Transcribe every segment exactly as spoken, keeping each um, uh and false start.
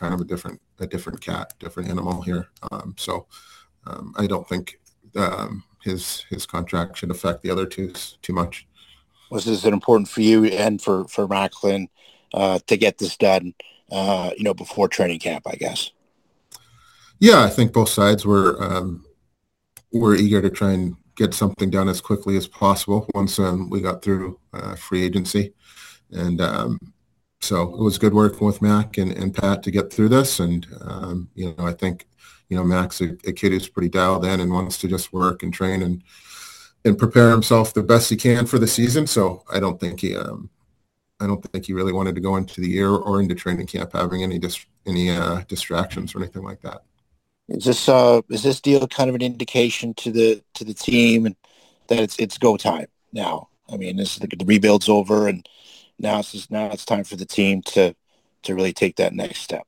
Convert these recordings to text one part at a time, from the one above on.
kind of a different a different cat, different animal here. Um, so um, I don't think um, his his contract should affect the other two too much. Was this important for you and for for Macklin uh, to get this done? Uh, you know, before training camp, I guess. Yeah, I think both sides were um, were eager to try and get something done as quickly as possible once um, we got through uh, free agency. And um, so it was good working with Mac and, and Pat to get through this. And, um, you know, I think, you know, Mac's a, a kid who's pretty dialed in and wants to just work and train and and prepare himself the best he can for the season. So I don't think he, um, I don't think he really wanted to go into the year or into training camp having any dis- any uh, distractions or anything like that. Is this uh is this deal kind of an indication to the to the team and that it's it's go time now? I mean, this is the, the rebuild's over, and now it's just, now it's time for the team to to really take that next step.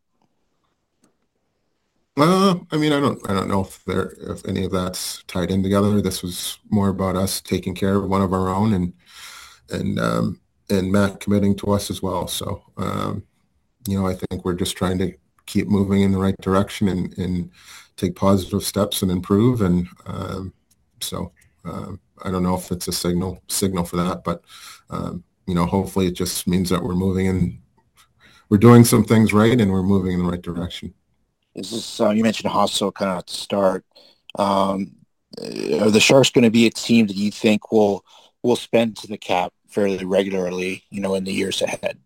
Uh, I mean, I don't, I don't know if there, if any of that's tied in together. This was more about us taking care of one of our own, and and um, and Matt committing to us as well. So, um, you know, I think we're just trying to keep moving in the right direction and, and take positive steps and improve. And um, so, um, I don't know if it's a signal signal for that, but um, you know, hopefully it just means that we're moving in, we're doing some things right, and we're moving in the right direction. Is this uh, you mentioned Hasso kind of at the start? Um, are the Sharks going to be a team that you think will will spend to the cap fairly regularly, you know, in the years ahead?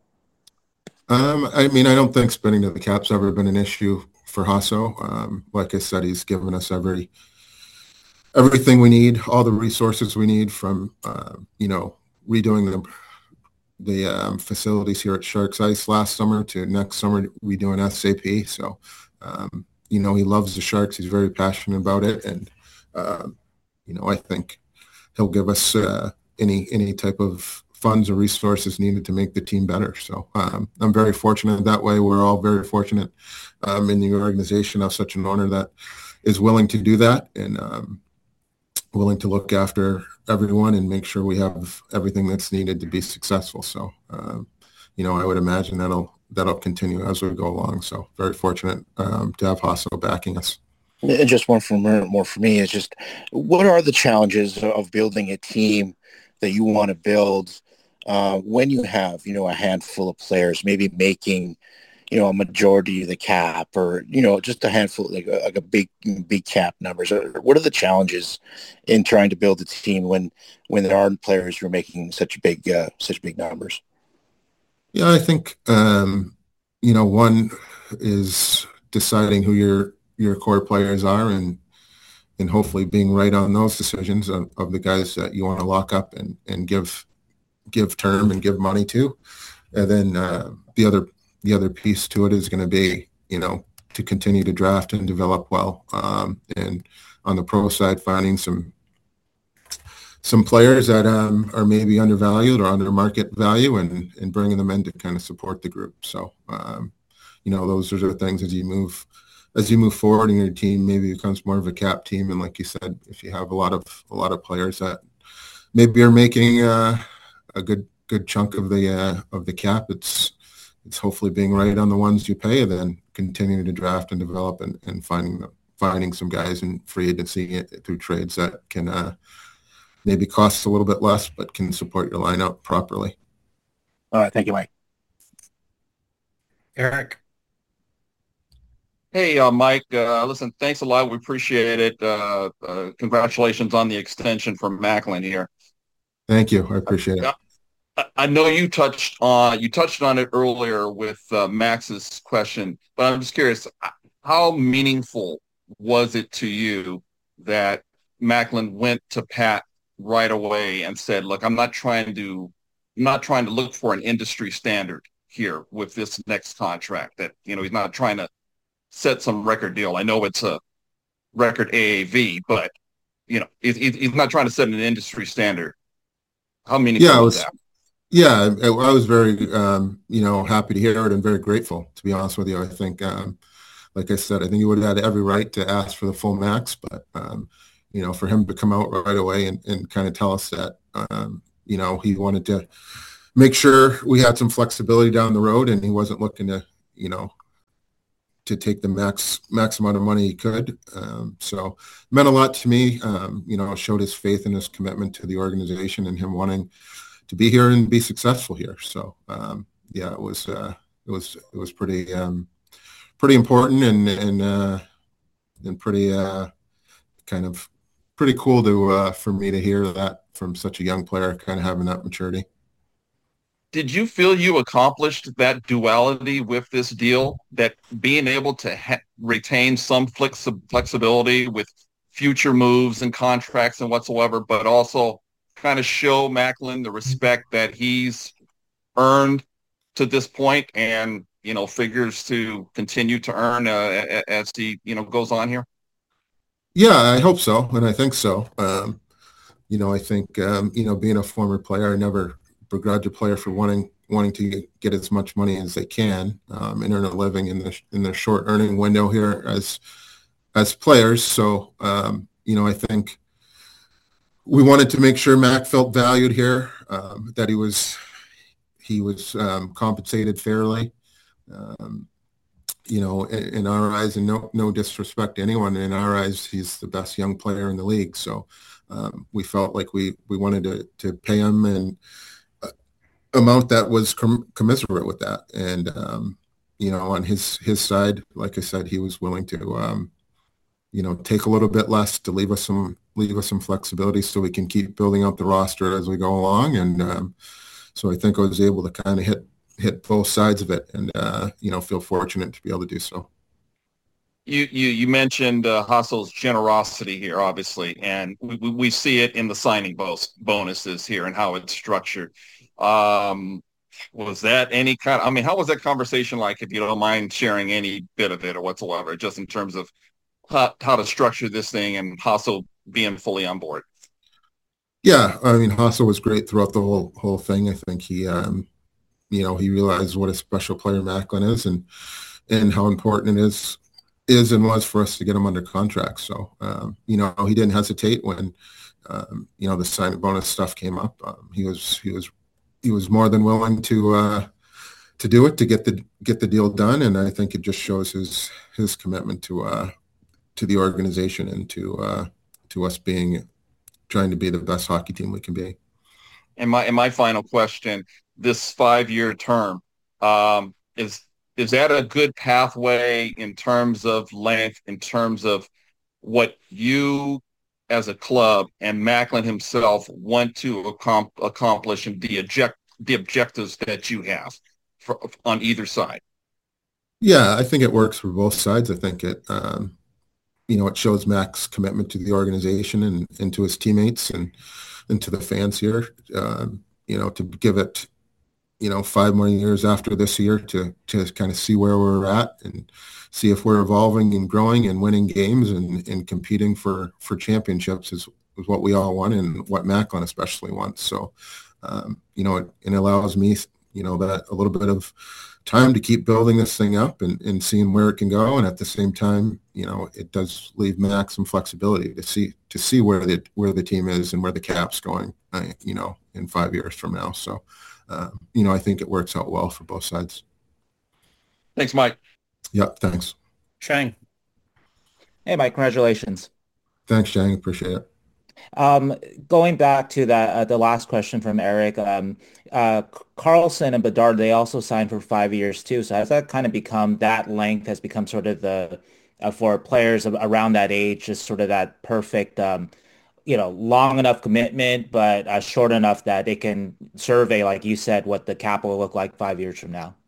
Um, I mean, I don't think spending to the cap's ever been an issue for Hasso. Um, like I said, he's given us every everything we need, all the resources we need, from uh, you know, redoing the the um, facilities here at Sharks Ice last summer to next summer redoing S A P. So, um, you know, he loves the Sharks. He's very passionate about it, and um, you know, I think he'll give us uh, any any type of funds or resources needed to make the team better. So um, I'm very fortunate that way. We're all very fortunate um, in the organization. I'm such an owner that is willing to do that, and um, willing to look after everyone and make sure we have everything that's needed to be successful. So, um, you know, I would imagine that'll that'll continue as we go along. So very fortunate um, to have Hasso backing us. And just one for more for me is just, what are the challenges of building a team that you want to build uh, when you have, you know, a handful of players maybe making, you know, a majority of the cap, or, you know, just a handful, like a, like a big, big cap numbers? What are the challenges in trying to build a team when, when there aren't players who are making such big, uh, such big numbers? Yeah, I think, um, you know, one is deciding who your, your core players are, and, and hopefully being right on those decisions of, of the guys that you want to lock up and, and give, give term and give money to. And then uh, the other, the other piece to it is going to be, you know, to continue to draft and develop well. Um, and on the pro side, finding some some players that um, are maybe undervalued or under market value, and, and bringing them in to kind of support the group. So, um, you know, those are the things as you move as you move forward, and your team maybe becomes more of a cap team. And like you said, if you have a lot of a lot of players that maybe are making uh, a good good chunk of the uh, of the cap, it's it's hopefully being right on the ones you pay, and then continuing to draft and develop, and, and finding the, finding some guys in free agency through trades that can uh, maybe cost a little bit less, but can support your lineup properly. All right. Thank you, Mike. Eric. Hey, uh, Mike, uh, listen, thanks a lot. We appreciate it. Uh, uh, congratulations on the extension from Macklin here. Thank you. I appreciate it. I know you touched on you touched on it earlier with uh, Max's question, but I'm just curious, how meaningful was it to you that Macklin went to Pat right away and said, "Look, I'm not trying to, I'm not trying to look for an industry standard here with this next contract. That, you know, he's not trying to set some record deal. I know it's a record A A V, but you know, he's, he's not trying to set an industry standard." How meaningful yeah, was, was that? Yeah, I, I was very, um, you know, happy to hear it, and very grateful, to be honest with you. I think, um, like I said, I think he would have had every right to ask for the full max, but, um, you know, for him to come out right away and, and kind of tell us that, um, you know, he wanted to make sure we had some flexibility down the road, and he wasn't looking to, you know, to take the max max amount of money he could. Um, so it meant a lot to me. Um, you know, showed his faith and his commitment to the organization and him wanting to be here and be successful here. So um, yeah, it was uh, it was it was pretty um, pretty important and and uh, and pretty uh, kind of pretty cool to uh, for me to hear that from such a young player, kind of having that maturity. Did you feel you accomplished that duality with this deal, that being able to ha- retain some flex- flexibility with future moves and contracts and whatsoever, but also kind of show Macklin the respect that he's earned to this point and, you know, figures to continue to earn uh, as he, you know, goes on here? Yeah, I hope so, and I think so. Um, you know, I think um, you know, being a former player, I never begrudge a player for wanting wanting to get, get as much money as they can um, and earn a living in the in their short earning window here as as players. So um, you know, I think we wanted to make sure Mac felt valued here, um, that he was he was um, compensated fairly. Um, you know, in, in our eyes, and no no disrespect to anyone, in our eyes, he's the best young player in the league. So um, we felt like we we wanted to to pay him and uh, amount that was com- commensurate with that. And um, you know, on his his side, like I said, he was willing to um, you know, take a little bit less to leave us some leave us some flexibility so we can keep building up the roster as we go along. And um, so I think I was able to kind of hit hit both sides of it, and uh, you know, feel fortunate to be able to do so. You you you mentioned uh, Hassel's generosity here, obviously, and we, we we see it in the signing bonus bonuses here and how it's structured. Um, was that any kind? I mean, how was that conversation like? If you don't mind sharing any bit of it or whatsoever, just in terms of how, how to structure this thing and Hassel being fully on board. Yeah, I mean, Hassel was great throughout the whole whole thing. I think he, um, you know, he realized what a special player Macklin is, and and how important it is is and was for us to get him under contract. So, um, you know, he didn't hesitate when, um, you know, the signing bonus stuff came up. Um, he was he was he was more than willing to uh, to do it to get the get the deal done. And I think it just shows his his commitment to uh, to the organization and to uh, to us being trying to be the best hockey team we can be. And my and my final question: this five-year term, um, is is that a good pathway in terms of length, in terms of what you as a club and Macklin himself want to accom- accomplish and the object the objectives that you have for, on either side? Yeah, I think it works for both sides. I think it, um, you know, it shows Mac's commitment to the organization and, and to his teammates and, and to the fans here, um, you know, to give it, you know, five more years after this year to to kind of see where we're at and see if we're evolving and growing and winning games and, and competing for for championships is, is what we all want and what Macklin especially wants. So, um, you know, it, it allows me, you know, that a little bit of time to keep building this thing up and, and seeing where it can go. And at the same time, you know, it does leave Mac some flexibility to see to see where the where the team is and where the cap's going, uh, you know, in five years from now. So, uh, you know, I think it works out well for both sides. Thanks, Mike. Yeah, thanks. Shang. Hey, Mike, congratulations. Thanks, Jang. Appreciate it. Um, going back to that, uh, the last question from Eric, um, uh, Carlson and Bedard, they also signed for five years too. So has that kind of become, that length has become sort of the, uh, for players of, around that age, just sort of that perfect, um, you know, long enough commitment, but uh, short enough that they can survey, like you said, what the cap will look like five years from now.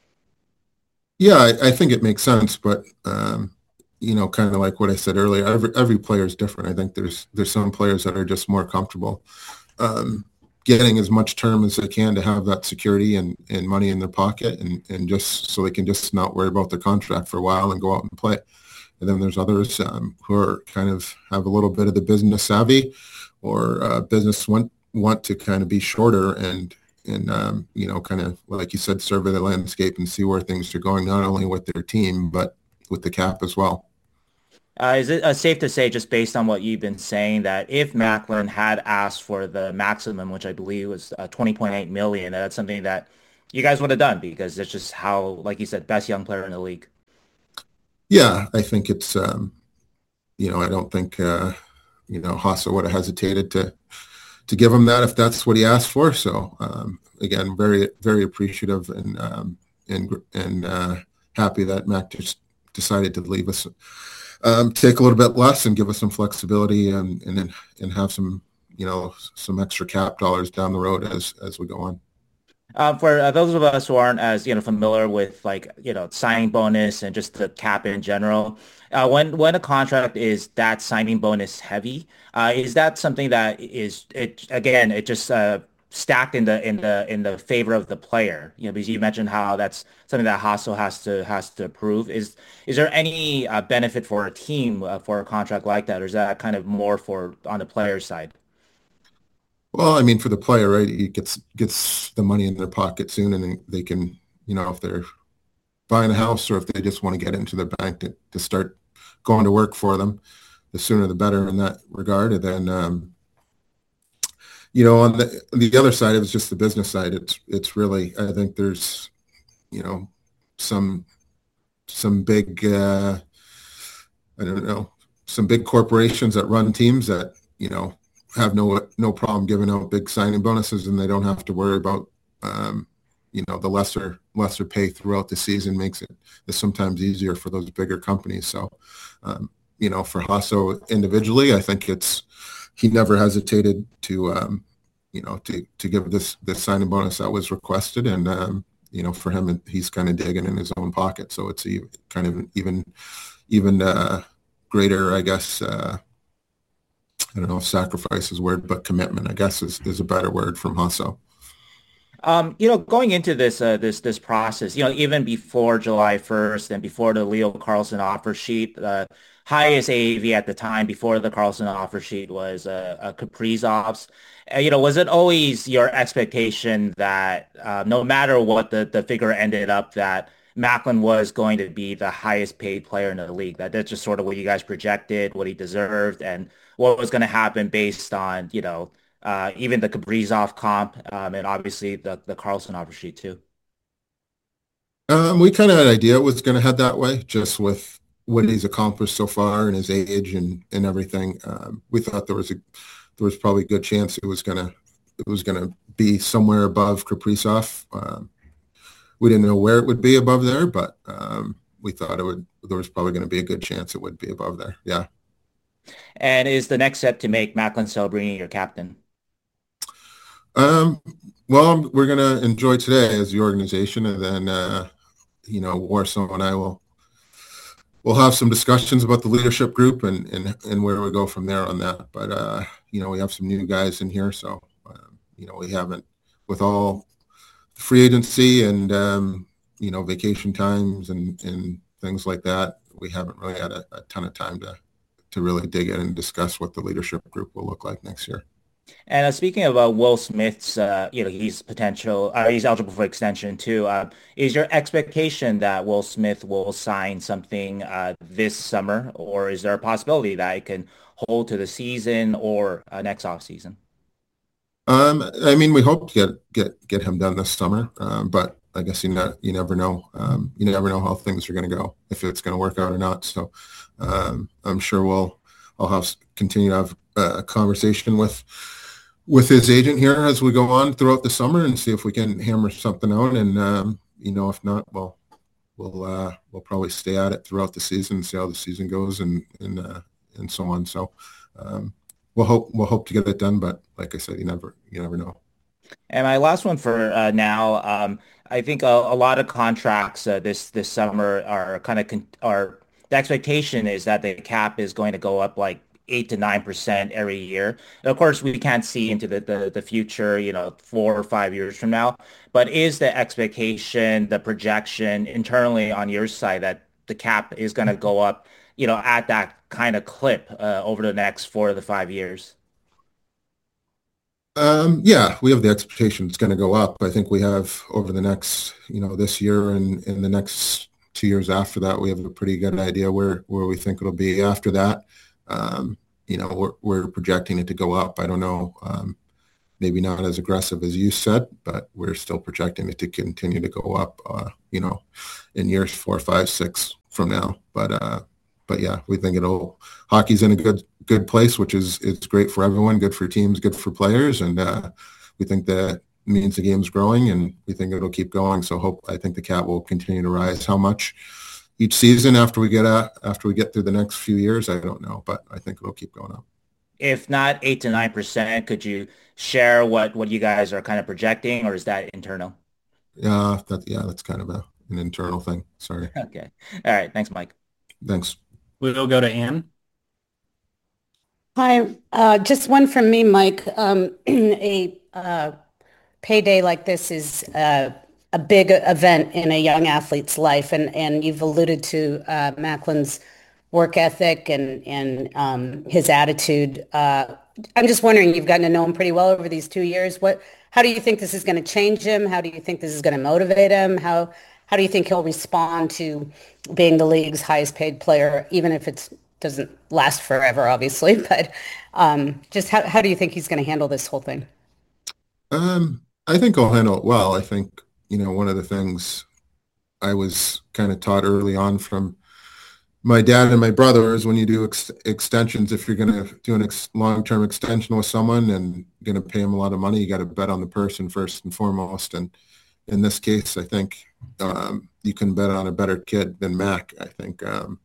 Yeah, I, I think it makes sense, but um, you know, kind of like what I said earlier, every every player is different. I think there's there's some players that are just more comfortable um, getting as much term as they can to have that security and, and money in their pocket, and and just so they can just not worry about their contract for a while and go out and play. And then there's others um, who are kind of have a little bit of the business savvy or uh, business want want to kind of be shorter and and um, you know, kind of like you said, survey the landscape and see where things are going, not only with their team but with the cap as well. Uh, is it uh, safe to say, just based on what you've been saying, that if Macklin had asked for the maximum, which I believe was uh, twenty point eight million, that's something that you guys would have done because it's just how, like you said, best young player in the league? Yeah, I think it's, um, you know, I don't think, uh, you know, Hasso would have hesitated to to give him that if that's what he asked for. So um, again, very very appreciative and um, and and uh, happy that Mac just decided to leave us, um, take a little bit less and give us some flexibility and and and have some you know some extra cap dollars down the road as as we go on. Uh, for uh, those of us who aren't as you know familiar with like you know signing bonus and just the cap in general, uh, when when a contract is that signing bonus heavy, uh, is that something that is it again it just uh, stacked in the in the in the favor of the player? You know, because you mentioned how that's something that Hasso has to has to approve. Is is there any uh, benefit for a team uh, for a contract like that, or is that kind of more for on the player side? Well, I mean, for the player, right, he gets gets the money in their pocket soon, and then they can, you know, if they're buying a house or if they just want to get into their bank to, to start going to work for them, the sooner the better in that regard. And then, um, you know, on the the other side, it was just the business side. It's it's really, I think there's, you know, some some big, uh, I don't know, some big corporations that run teams that, you know, have no no problem giving out big signing bonuses, and they don't have to worry about um, you know the lesser lesser pay throughout the season makes it it's sometimes easier for those bigger companies. So um, you know for Hasso individually, I think it's he never hesitated to um, you know to to give this this signing bonus that was requested, and um, you know for him he's kind of digging in his own pocket, so it's a, kind of even even uh, greater, I guess. Uh, I don't know if sacrifice is a word, but commitment, I guess, is, is a better word from Hasso. Um, you know, going into this uh, this this process, you know, even before July first and before the Leo Carlsson offer sheet, the highest A A V at the time before the Carlsson offer sheet was uh, uh, Kaprizov's. Uh, you know, was it always your expectation that uh, no matter what the, the figure ended up, that Macklin was going to be the highest paid player in the league? That that's just sort of what you guys projected, what he deserved, and what was going to happen based on, you know, uh, even the Kaprizov comp, um, and obviously the the Carlson offer sheet too. Um, we kind of had an idea it was going to head that way, just with what he's accomplished so far and his age and and everything. Um, we thought there was a there was probably a good chance it was gonna it was gonna be somewhere above Kaprizov. Um, we didn't know where it would be above there, but um, we thought it would. There was probably going to be a good chance it would be above there. Yeah. And is the next step to make Macklin Celebrini your captain? Um, well, we're going to enjoy today as the organization, and then, uh, you know, Warsaw and I will we'll have some discussions about the leadership group and, and, and where we go from there on that. But, uh, you know, we have some new guys in here, so, um, you know, we haven't, with all free agency and, um, you know, vacation times and, and things like that, we haven't really had a, a ton of time to, to really dig in and discuss what the leadership group will look like next year. And uh, speaking of uh, Will Smith's, uh, you know, he's potential, uh, he's eligible for extension too. Uh, is your expectation that Will Smith will sign something uh, this summer, or is there a possibility that it can hold to the season or uh, next off season? Um, I mean, we hope to get get get him done this summer, um, but I guess you know you never know. Um, you never know how things are going to go, if it's going to work out or not. So um, I'm sure we'll I'll have continue to have a conversation with with his agent here as we go on throughout the summer and see if we can hammer something out. And um, you know, if not, well, we'll uh, we'll probably stay at it throughout the season, see how the season goes, and and uh, and so on. So. Um, We'll hope we'll hope to get it done, but like I said, you never you never know. And my last one for uh, now, um, I think a, a lot of contracts uh, this this summer are kind of con are the expectation is that the cap is going to go up like eight to nine percent every year. And of course, we can't see into the, the the future, you know, four or five years from now. But is the expectation, the projection internally on your side that the cap is going to go up, you know, at that kind of clip uh, over the next four to the five years? Um, yeah, we have the expectation it's going to go up. I think we have over the next, you know, this year and in the next two years after that, we have a pretty good idea where where we think it'll be after that. Um, you know, we're we're projecting it to go up. I don't know, um, maybe not as aggressive as you said, but we're still projecting it to continue to go up. Uh, you know, in years four, five, six, from now. But uh, but yeah, we think it'll hockey's in a good good place, which is it's great for everyone, good for teams, good for players, and uh, we think that means the game's growing, and we think it'll keep going. So hope I think the Cat will continue to rise. How much each season after we get at, after we get through the next few years, I don't know, but I think it'll keep going up. If not eight to nine percent, could you share what what you guys are kind of projecting, or is that internal? Yeah, that yeah, that's kind of a, an internal thing. Sorry. Okay. All right. Thanks, Mike. Thanks. We'll go to Anne. Hi, uh, just one from me, Mike. Um, a uh, payday like this is uh, a big event in a young athlete's life, and, and you've alluded to uh, Macklin's work ethic and, and um, his attitude. Uh, I'm just wondering, you've gotten to know him pretty well over these two years. What, how do you think this is going to change him? How do you think this is going to motivate him? How, how do you think he'll respond to being the league's highest paid player, even if it's doesn't last forever, obviously, but um, just how, how do you think he's going to handle this whole thing? Um, I think I'll handle it well. I think, you know, one of the things I was kind of taught early on from my dad and my brother is when you do ex- extensions, if you're going to do an ex- long-term extension with someone and going to pay them a lot of money, you got to bet on the person first and foremost. And in this case, I think um, you can bet on a better kid than Mac. I think, um,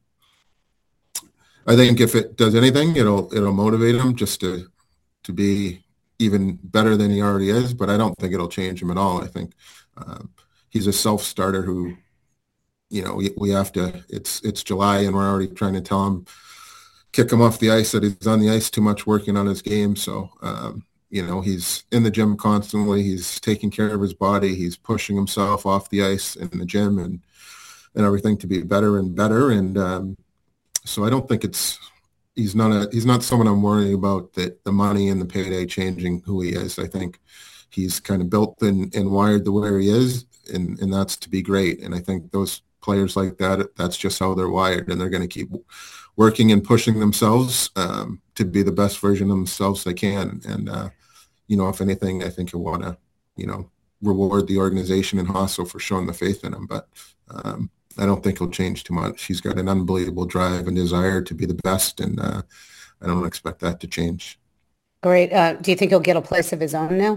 I think if it does anything, it'll it'll motivate him just to to be even better than he already is. But I don't think it'll change him at all. I think um, he's a self-starter who, you know, we, we have to. It's it's July and we're already trying to tell him, kick him off the ice, that he's on the ice too much, working on his game. So um, you know, he's in the gym constantly. He's taking care of his body. He's pushing himself off the ice in the gym and and everything to be better and better. And um, So I don't think it's he's not a he's not someone I'm worrying about that the money and the payday changing who he is. I think he's kind of built and, and wired the way he is, and, and that's to be great. And I think those players like that, that's just how they're wired, and they're going to keep working and pushing themselves um, to be the best version of themselves they can. And uh, you know, if anything, I think he'll want to, you know, reward the organization and Hasso for showing the faith in him. But um, I don't think he'll change too much. He's got an unbelievable drive and desire to be the best, and uh, I don't expect that to change. Great. Uh, do you think he'll get a place of his own now?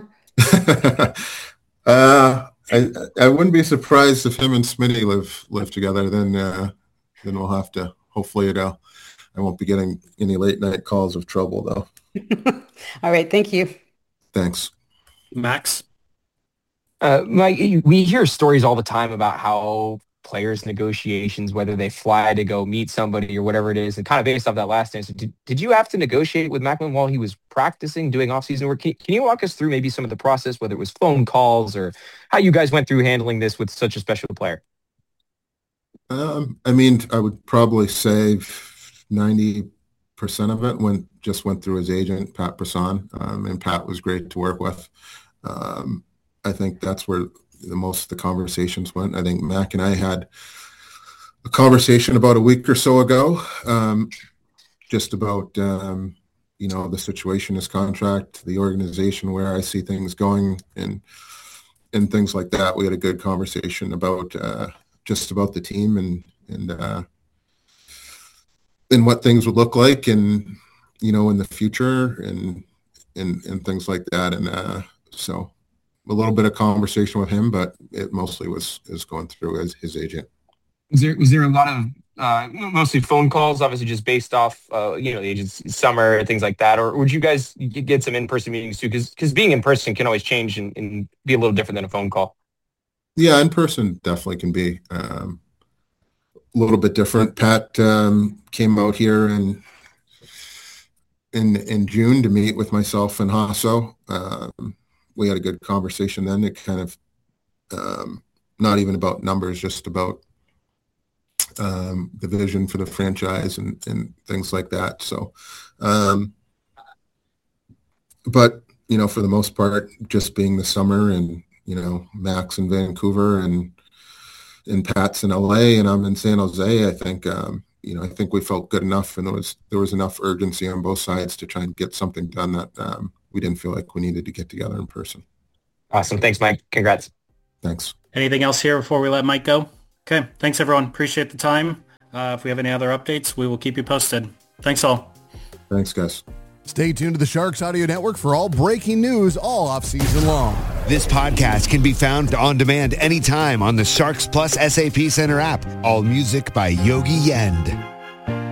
uh, I I wouldn't be surprised if him and Smitty live live together. Then uh, then we'll have to. Hopefully, it. Uh, I won't be getting any late night calls of trouble though. All right. Thank you. Thanks, Max. Uh, Mike, we hear stories all the time about how players' negotiations, whether they fly to go meet somebody or whatever it is, and kind of based off that last answer, did, did you have to negotiate with Macklin while he was practicing, doing off-season work? Can, can you walk us through maybe some of the process, whether it was phone calls or how you guys went through handling this with such a special player? Um, I mean, I would probably say ninety percent of it went just went through his agent, Pat Brisson, um, and Pat was great to work with. Um, I think that's where the most of the conversations went. I think Mac and I had a conversation about a week or so ago, um, just about, um, you know, the situation, his contract, the organization, where I see things going, and and things like that. We had a good conversation about uh, just about the team and and uh, and what things would look like, and you know, in the future, and and and things like that. And uh, so. A little bit of conversation with him, but it mostly was is going through his, his agent. Was there was there a lot of uh, mostly phone calls, obviously just based off uh, you know, the agent's summer and things like that, or would you guys get some in person meetings too? Because because being in person can always change and, and be a little different than a phone call. Yeah, in person definitely can be um, a little bit different. Pat um, came out here in in in June to meet with myself and Hasso. Um, we had a good conversation then. It kind of um, not even about numbers, just about um, the vision for the franchise and, and things like that. So, um, but, you know, for the most part, just being the summer and, you know, Max in Vancouver and, and Pat's in L A and I'm in San Jose, I think, um, you know, I think we felt good enough, and there was, there was enough urgency on both sides to try and get something done that um, we didn't feel like we needed to get together in person. Awesome. Thanks, Mike. Congrats. Thanks. Anything else here before we let Mike go? Okay. Thanks, everyone. Appreciate the time. Uh, if we have any other updates, we will keep you posted. Thanks all. Thanks, guys. Stay tuned to the Sharks Audio Network for all breaking news all off-season long. This podcast can be found on demand anytime on the Sharks Plus S A P Center app. All music by Yogi Yend.